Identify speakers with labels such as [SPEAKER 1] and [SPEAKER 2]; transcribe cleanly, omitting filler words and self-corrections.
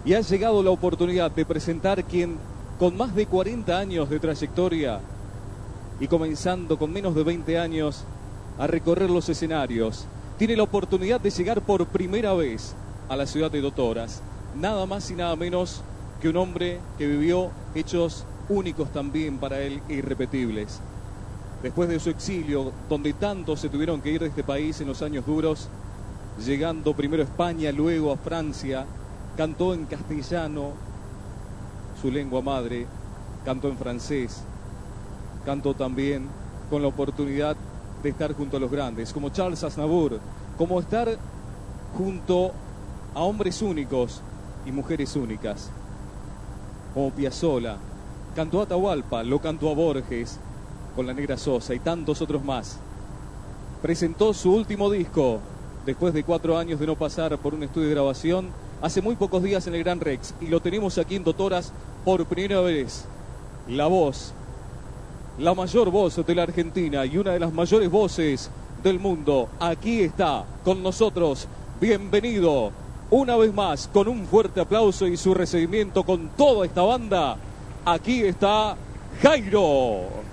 [SPEAKER 1] Y ha llegado la oportunidad de presentar quien, con más de 40 años de trayectoria y comenzando con menos de 20 años a recorrer los escenarios, tiene la oportunidad de llegar por primera vez a la ciudad de Dotoras. Nada más y nada menos que un hombre que vivió hechos únicos también para él, irrepetibles. Después de su exilio, donde tantos se tuvieron que ir de este país en los años duros, llegando primero a España, luego a Francia, cantó en castellano, su lengua madre, cantó en francés, cantó también con la oportunidad de estar junto a los grandes, como Charles Aznavour, como estar junto a hombres únicos y mujeres únicas, como Piazzolla, cantó a Atahualpa, lo cantó a Borges, con la Negra Sosa y tantos otros más. Presentó su último disco, después de 4 años de no pasar por un estudio de grabación, hace muy pocos días en el Gran Rex, y lo tenemos aquí en Dotoras por primera vez. La voz, la mayor voz de la Argentina y una de las mayores voces del mundo, aquí está con nosotros. Bienvenido una vez más, con un fuerte aplauso y su recibimiento con toda esta banda. Aquí está Jairo.